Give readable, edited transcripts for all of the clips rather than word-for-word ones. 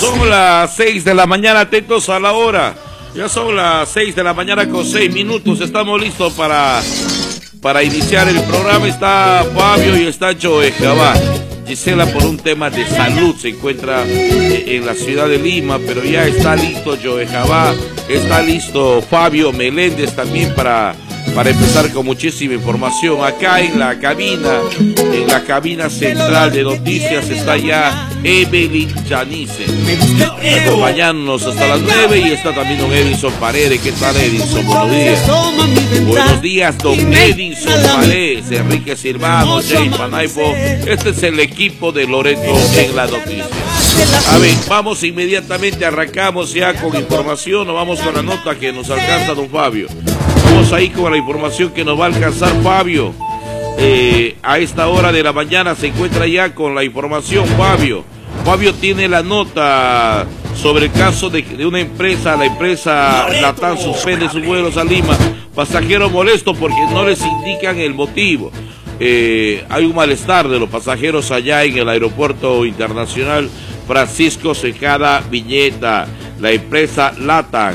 Son las 6 de la mañana, atentos a la hora. Ya son las 6 de la mañana con 6 minutos. Estamos listos para iniciar el programa. Está Fabio y está Joe Jabá. Gisela, por un tema de salud, se encuentra en la ciudad de Lima, pero ya está listo Joe Jabá, está listo Fabio Meléndez también para empezar con muchísima información. Acá en la cabina central de noticias está ya Evelyn Janice, acompañándonos hasta las 9, y está también don Edinson Paredes. ¿Qué tal, Edinson? Buenos días. Buenos días, don Edinson Paredes, Enrique Silvano, Jay Panaipo. Este es el equipo de Loreto en la noticia. A ver, vamos inmediatamente, arrancamos ya con información, o vamos con la nota que nos alcanza don Fabio. Vamos ahí con la información que nos va a alcanzar Fabio. A esta hora de la mañana se encuentra ya con la información Fabio. Fabio tiene la nota sobre el caso de una empresa. La empresa LATAM suspende sus vuelos a Lima. Pasajeros molestos porque no les indican el motivo. Hay un malestar de los pasajeros allá en el aeropuerto internacional Francisco Tejada Viñeta. La empresa LATAM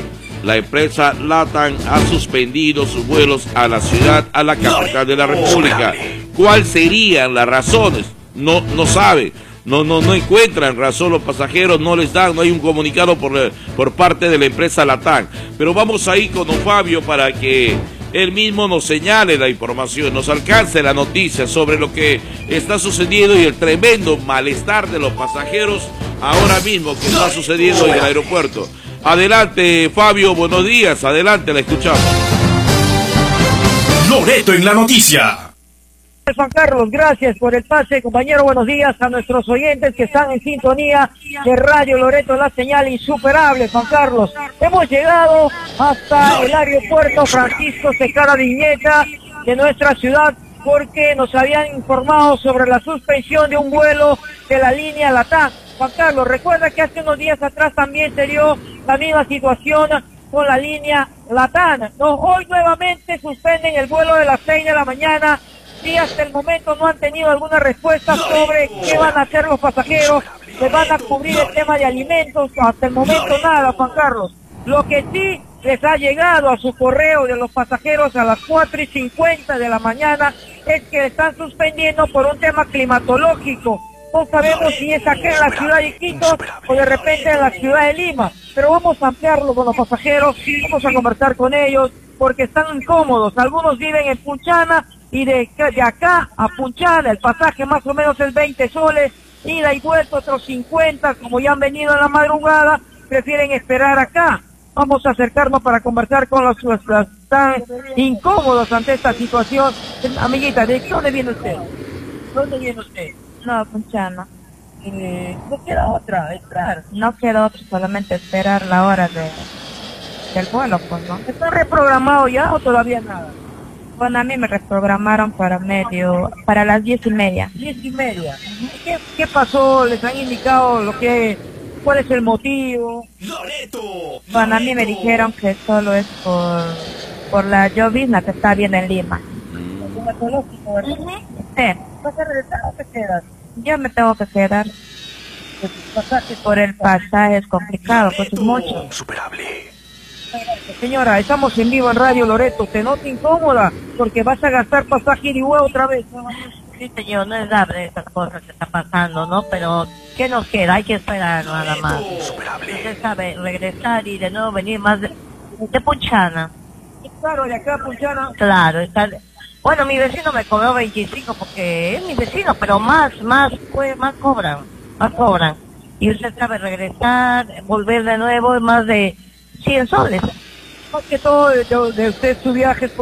ha suspendido sus vuelos a la ciudad, a la capital de la República. ¿Cuáles serían las razones? No sabe, no encuentran razón los pasajeros, no les dan, no hay un comunicado por parte de la empresa LATAM. Pero vamos ahí con don Fabio para que él mismo nos señale la información, nos alcance la noticia sobre lo que está sucediendo y el tremendo malestar de los pasajeros ahora mismo que está sucediendo en el aeropuerto. Adelante, Fabio, buenos días, adelante, la escuchamos. Loreto en la noticia. Juan Carlos, gracias por el pase, compañero. Buenos días a nuestros oyentes que están en sintonía de Radio Loreto, la señal insuperable, Juan Carlos. Hemos llegado hasta el aeropuerto Francisco Tejada Viñeta de nuestra ciudad, porque nos habían informado sobre la suspensión de un vuelo de la línea LATAM. Juan Carlos, recuerda que hace unos días atrás también se dio la misma situación con la línea LATAM. Hoy nuevamente suspenden el vuelo de las 6 de la mañana y hasta el momento no han tenido alguna respuesta sobre qué van a hacer los pasajeros. Les van a cubrir el tema de alimentos. Hasta el momento nada, Juan Carlos. Lo que sí les ha llegado a su correo de los pasajeros a las 4:50 de la mañana es que están suspendiendo por un tema climatológico. No sabemos si es aquí en la ciudad de Quito o de repente en la ciudad de Lima, pero vamos a ampliarlo con los pasajeros, vamos a conversar con ellos porque están incómodos. Algunos viven en Punchana y de acá a Punchana el pasaje más o menos es 20 soles, ida y vuelta otros 50, como ya han venido en la madrugada, prefieren esperar acá. Vamos a acercarnos para conversar con los que están incómodos ante esta situación. Amiguita, ¿de dónde viene usted? ¿Dónde viene usted? No, Punchana. No queda otra, esperar. No queda otra, solamente esperar la hora del vuelo, pues, ¿no? ¿Está reprogramado ya o todavía nada? Bueno, a mí me reprogramaron para las 10:30. 10:30. ¿Qué pasó? ¿Les han indicado cuál es el motivo? Bueno, a mí me dijeron que solo es por la llovizna que está bien en Lima. ¿Climatológico, verdad? Sí. ¿Vas a regresar o te quedas? Yo me tengo que quedar. Por el pasaje es complicado, pues es mucho. Insuperable. Señora, estamos en vivo en Radio Loreto. ¿Te nota incómoda? Porque vas a gastar pasaje y vuelo otra vez. Sí, señor, no es grave estas cosas que está pasando, ¿no? Pero, ¿qué nos queda? Hay que esperar nada más. Usted sabe, regresar y de nuevo venir más de Punchana. Claro, de acá a Punchana. Claro, está... Bueno, mi vecino me cobró 25 porque es mi vecino, pero más cobran. Y usted sabe, regresar, volver de nuevo, más de 100 soles. Más que todo de usted, su viaje